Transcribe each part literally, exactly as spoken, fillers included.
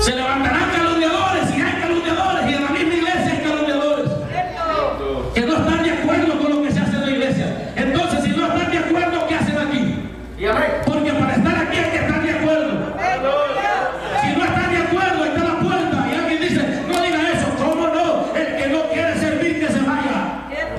Se levantarán calumniadores y hay calumniadores, y en la misma iglesia hay calumniadores que no están de acuerdo con lo que se hace en la iglesia. Entonces, si no están de acuerdo, ¿qué hacen aquí? Porque para estar aquí hay que estar de acuerdo. Si no están de acuerdo, está la puerta y alguien dice, no diga eso. ¿Cómo no? El que no quiere servir, que se vaya.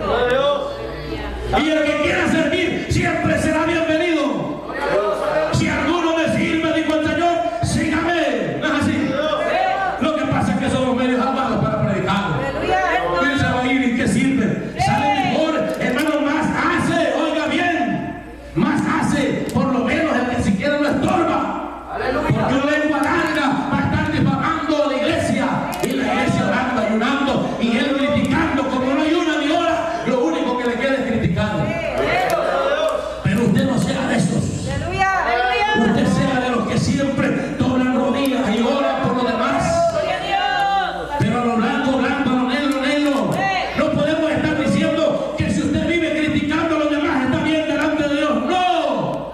Y el que quiera servir siempre será bienvenido. Si alguno me sirve, dijo el Señor, sígame. ¿No es así? Lo que pasa es que somos medios armados para predicar. ¿Quién se va a ir y qué sirve? Sale mejor, hermano, más hace, oiga bien, más hace, por lo menos el que siquiera no estorba. Porque una lengua larga va a estar difamando la iglesia, y la iglesia orando, ayunando, y él criticando. Como no ayuna ni ora, lo único que le queda es criticar. Pero usted no sea de esos. Usted sea de los que siempre doblan rodillas y oran por los demás. Pero a lo blanco, blanco, a lo negro, negro. No podemos estar diciendo que si usted vive criticando a los demás está bien delante de Dios. No.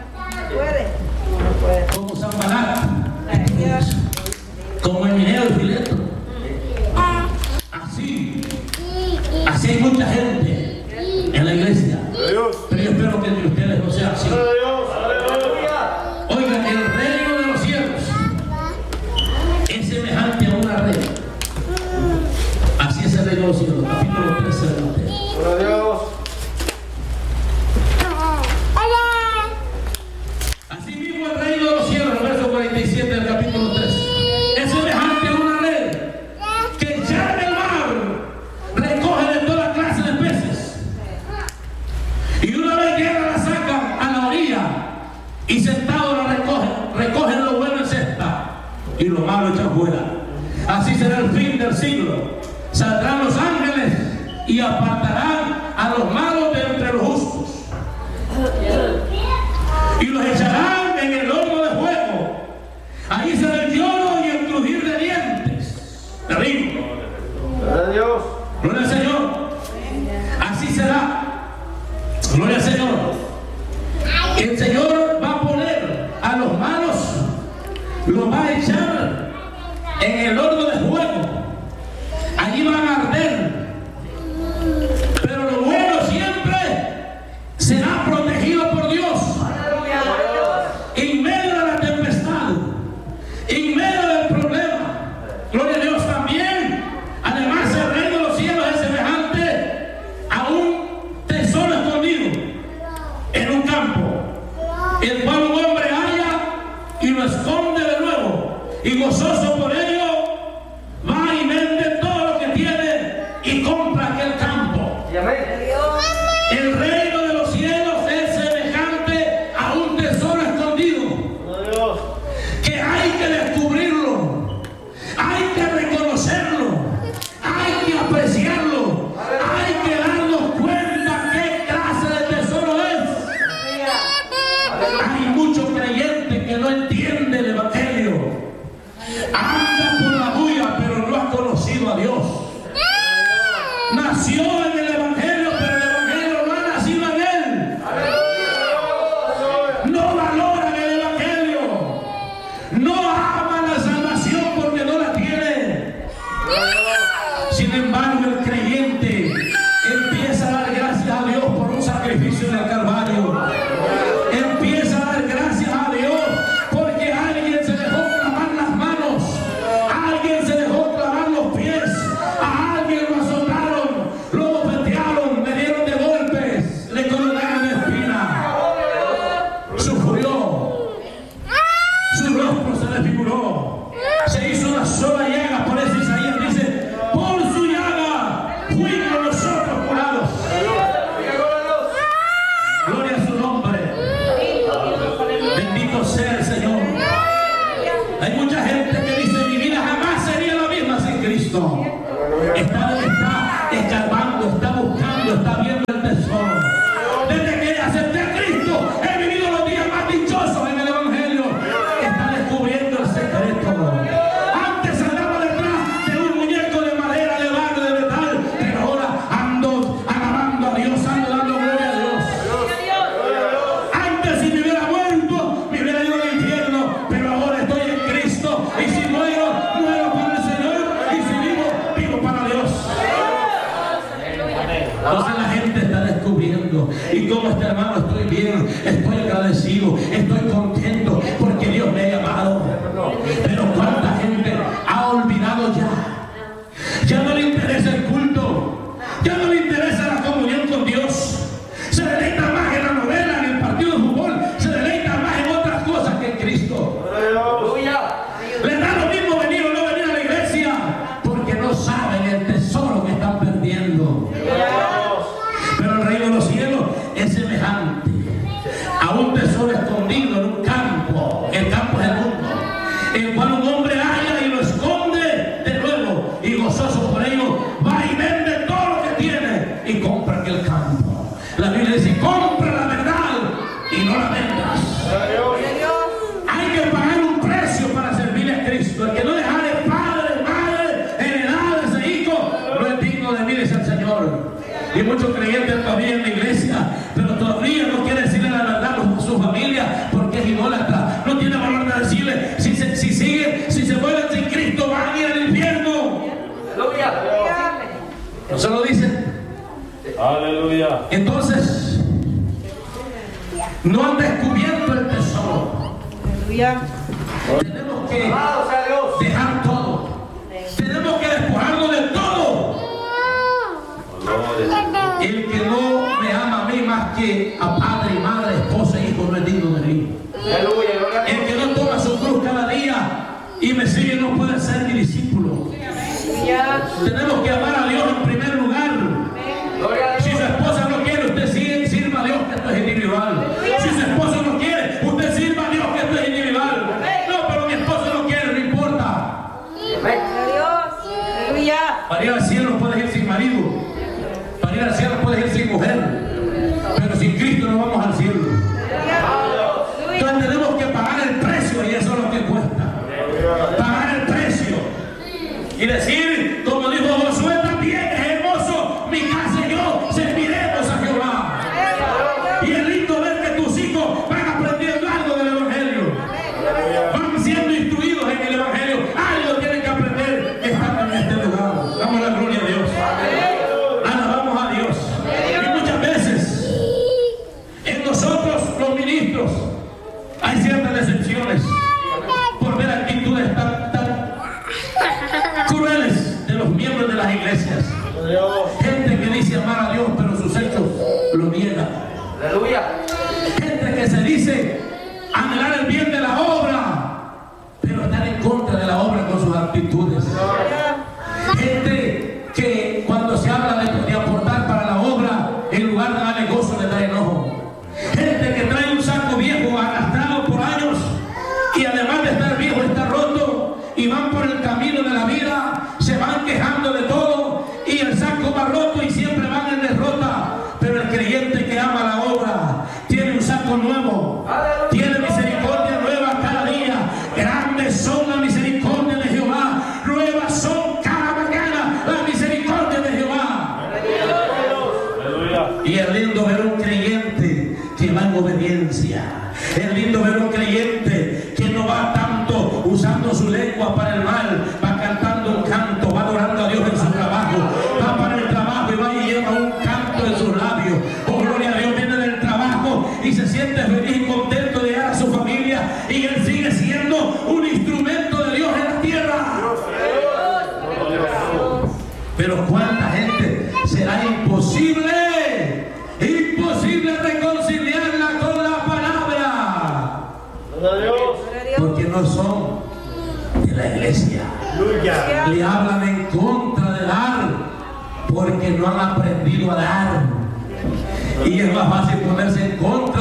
Como Zambalat, como Emineo y Fileto. Así, así hay mucha gente en la iglesia. Pero yo espero que entre ustedes no sea así. Oigan, el reino de los cielos es semejante a una red. Así es el reino de los cielos, capítulo trece de Mateo. Así mismo el reino de los cielos, el verso cuarenta y siete del capítulo trece, es semejante a una red que echada en el mar recoge de toda clase de peces. Y una vez llena la sacan a la orilla y sentado la recogen, recogen lo bueno en cesta y lo malo echan fuera. Así será el fin del siglo. Saldrán los ángeles y apartarán a los malos de entre los justos y los echarán en el horno de fuego. Ahí será el lloro y el crujir de dientes. Terrible. Gloria al Señor. Así será. Gloria al Señor. El Señor va a poner a los malos, los va a echar en el horno de fuego. Allí van a arder. Pero lo bueno siempre será protegido por Dios. En medio de la tempestad, en medio del problema. Gloria a Dios también. Además, el reino de los cielos es semejante a un tesoro escondido en un campo, el cual un hombre halla y lo esconde de nuevo, y gozoso por ello va gente está descubriendo. Y como este hermano estoy bien, estoy agradecido, estoy contento porque Dios me ha llamado. Pero cuánta gente ha olvidado ya. Ya no le interesa el culto, ya no le interesa la comunión con Dios. Se deleita más en la novela, en el partido de fútbol, se deleita más en otras cosas que en Cristo. Le da lo mismo venir o no venir a la iglesia, porque no saben el tesoro que están perdiendo. Pero el reino de los cielos es semejante a un tesoro escondido en un campo. El campo es el mundo, el cual un hombre halla y lo esconde de nuevo, y gozoso por ello va y vende todo lo que tiene y compra aquel campo. La Biblia dice: compra la verdad y no la vendas. Hay que pagar un precio para servirle a Cristo. El que no dejare padre, madre, heredades de hijo, no es digno de mí, dice el Señor. Y muchos creyentes todavía en la iglesia, pero todavía no quiere decirle la verdad a su familia porque es idólatra. No tiene valor de decirle: si, se, si sigue, si se mueren sin Cristo, van a ir al infierno. ¿No se lo dicen? Aleluya. Entonces, no han descubierto el tesoro. Aleluya. Tenemos que dejar todo. Tenemos que despojarnos de todo. El que no me ama a mí más que a padre y madre, esposa e hijo, no es digno de mí. El que no toma su cruz cada día y me sigue no puede ser mi discípulo. Tenemos que amar a Dios en primer lugar. Si su esposa no quiere, usted sigue, sirva a Dios, que esto es individual. Si su esposo no quiere, usted sirva a Dios, que esto es individual. No, pero mi esposo no quiere, no importa. Para ir al cielo puedes ir sin marido. Para ir al cielo puedes ir sin mujer. Pero sin Cristo no vamos al cielo. Entonces tenemos que pagar el precio, y eso es lo que cuesta. Pagar el precio. Y decir, como dijo Josué también, es hermoso, mi casa y yo serviremos a Jehová. Y es lindo ver que tus hijos van aprendiendo algo del Evangelio. Van siendo instruidos en el Evangelio. Algo tienen que aprender estando en este lugar. Damos la gloria a Dios. Alabamos a Dios. Y muchas veces en nosotros los ministros hay ciertas decepciones por ver actitudes tan, tan crueles de los miembros de las iglesias. Gente que dice amar a Dios, pero sus hechos lo niegan. Gente que se dice anhelar el bien de la obra, pero estar en contra de la obra con sus actitudes. Gente que cuando se habla de, de aportar para la obra, en lugar de darle gozo, le da enojo. Gente que trae un saco viejo arrastrado por años y además de estar viejo está roto, y van por el camino de la vida, se van quejando de todo y el saco va roto y siempre van en derrota. Pero el creyente que ama la obra tiene un saco nuevo, tiene misericordia nueva cada día. Grandes son las misericordias de Jehová, nuevas son cada mañana las misericordias de Jehová. Y es lindo ver un creyente que va en obediencia. Es lindo ver un creyente que no va tanto usando su lengua para el mal, va cantando un canto, va adorando a Dios en su trabajo, va para el trabajo y va y lleva un canto en sus labios. Oh, gloria a Dios, viene del trabajo y se siente feliz y contento de llegar a su familia, y él sigue siendo un instrumento de Dios en la tierra. Pero cuánta gente será imposible, imposible reconciliarla con la palabra, porque no son de la iglesia. Le hablan en contra de dar, porque no han aprendido a dar. Y es más fácil ponerse en contra